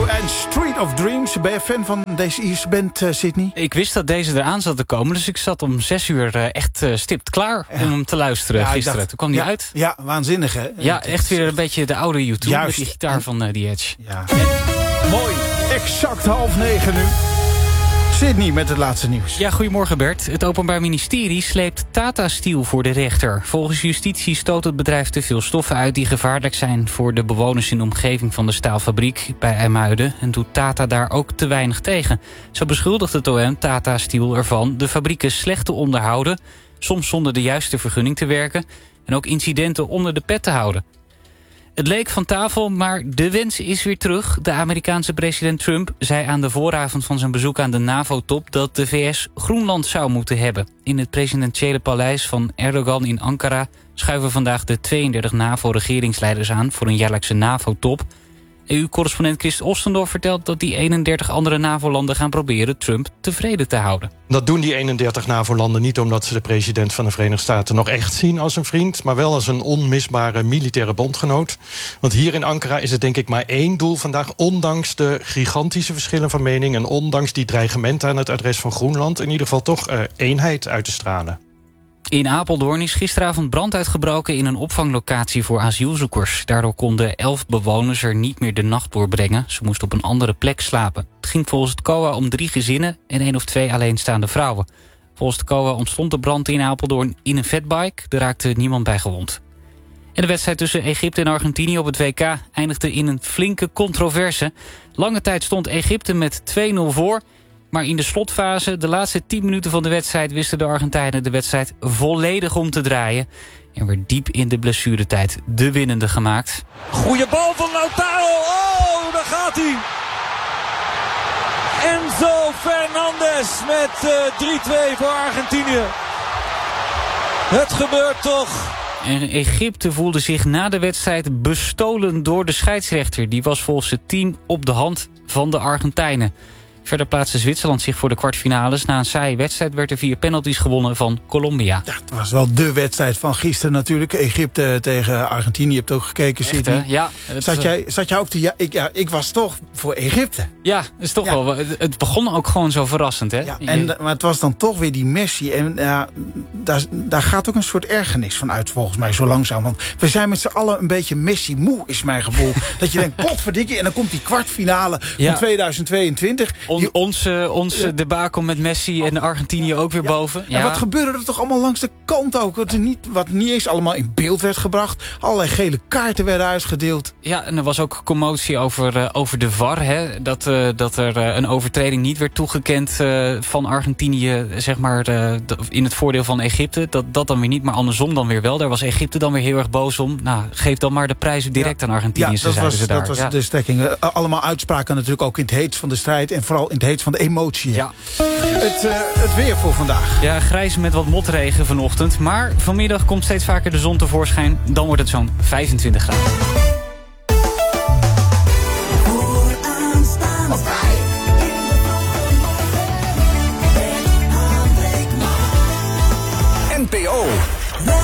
en Street of Dreams. Ben je fan van deze Ierse band, Sydney? Ik wist dat deze eraan zat te komen, dus ik zat om 6 uur echt stipt klaar om hem te luisteren gisteren. Toen kwam die uit. Ja, waanzinnig hè? Ja, echt weer een beetje de oude YouTube. Juist. Met die gitaar van The Edge. Ja. Mooi, exact 8:30 nu. Sydney met het laatste nieuws. Ja, goedemorgen Bert. Het Openbaar Ministerie sleept Tata Steel voor de rechter. Volgens justitie stoot het bedrijf te veel stoffen uit die gevaarlijk zijn voor de bewoners in de omgeving van de staalfabriek bij IJmuiden en doet Tata daar ook te weinig tegen. Zo beschuldigt het OM Tata Steel ervan de fabrieken slecht te onderhouden, soms zonder de juiste vergunning te werken en ook incidenten onder de pet te houden. Het leek van tafel, maar de wens is weer terug. De Amerikaanse president Trump zei aan de vooravond van zijn bezoek aan de NAVO-top dat de VS Groenland zou moeten hebben. In het presidentiële paleis van Erdogan in Ankara schuiven vandaag de 32 NAVO-regeringsleiders aan voor een jaarlijkse NAVO-top. EU-correspondent Chris Ostendorf vertelt dat die 31 andere NAVO-landen gaan proberen Trump tevreden te houden. Dat doen die 31 NAVO-landen niet omdat ze de president van de Verenigde Staten nog echt zien als een vriend, maar wel als een onmisbare militaire bondgenoot. Want hier in Ankara is het denk ik maar één doel vandaag, ondanks de gigantische verschillen van mening en ondanks die dreigementen aan het adres van Groenland, in ieder geval toch eenheid uit te stralen. In Apeldoorn is gisteravond brand uitgebroken in een opvanglocatie voor asielzoekers. Daardoor konden 11 bewoners er niet meer de nacht doorbrengen. Ze moesten op een andere plek slapen. Het ging volgens het COA om 3 gezinnen en 1 of 2 alleenstaande vrouwen. Volgens het COA ontstond de brand in Apeldoorn in een fatbike. Er raakte niemand bij gewond. En de wedstrijd tussen Egypte en Argentinië op het WK eindigde in een flinke controverse. Lange tijd stond Egypte met 2-0 voor. Maar in de slotfase, de laatste 10 minuten van de wedstrijd, wisten de Argentijnen de wedstrijd volledig om te draaien. En werd diep in de blessuretijd de winnende gemaakt. Goeie bal van Lautaro. Oh, daar gaat hij. Enzo Fernandez met 3-2 voor Argentinië. Het gebeurt toch. En Egypte voelde zich na de wedstrijd bestolen door de scheidsrechter. Die was volgens het team op de hand van de Argentijnen. Verder plaatste Zwitserland zich voor de kwartfinales. Na een saaie wedstrijd werd er 4 penalties gewonnen van Colombia. Ja, het was wel de wedstrijd van gisteren natuurlijk. Egypte tegen Argentinië. Je hebt ook gekeken, Sydney. Ja, Zat jij ook te... Ik was toch voor Egypte. Ja, is toch wel. Het begon ook gewoon zo verrassend, hè? Ja, maar het was dan toch weer die Messi. En daar gaat ook een soort ergernis van uit, volgens mij, zo langzaam. Want we zijn met z'n allen een beetje Messi-moe, is mijn gevoel. Dat je denkt, potverdikkie, en dan komt die kwartfinale van 2022... Onze debakel met Messi en Argentinië ook weer boven. Ja. En wat gebeurde er toch allemaal langs de kant ook? Wat niet eens allemaal in beeld werd gebracht. Allerlei gele kaarten werden uitgedeeld. Ja, en er was ook commotie over de VAR. Hè? Dat er een overtreding niet werd toegekend van Argentinië, zeg maar, in het voordeel van Egypte. Dat dan weer niet, maar andersom dan weer wel. Daar was Egypte dan weer heel erg boos om. Nou, geef dan maar de prijzen direct aan Argentinië. Ja, dat was de stekking. Allemaal uitspraken natuurlijk ook in het heet van de strijd en vooral in het heet van de emotie. Ja. Het weer voor vandaag. Ja, grijs met wat motregen vanochtend. Maar vanmiddag komt steeds vaker de zon tevoorschijn. Dan wordt het zo'n 25 graden.